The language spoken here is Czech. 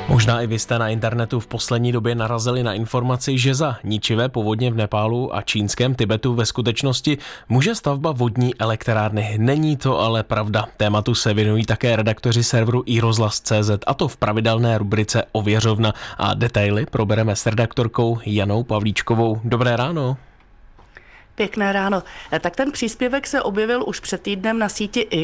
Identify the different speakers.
Speaker 1: Možná i vy jste na internetu v poslední době narazili na informaci, že za ničivé povodně v Nepálu a čínském Tibetu ve skutečnosti může stavba vodní elektrárny. Není to ale pravda. Tématu se věnují také redaktoři serveru iRozhlas.cz, a to v pravidelné rubrice Ověřovna. A detaily probereme s redaktorkou Janou Pavlíčkovou. Dobré ráno.
Speaker 2: Pěkné ráno. Tak ten příspěvek se objevil už před týdnem na síti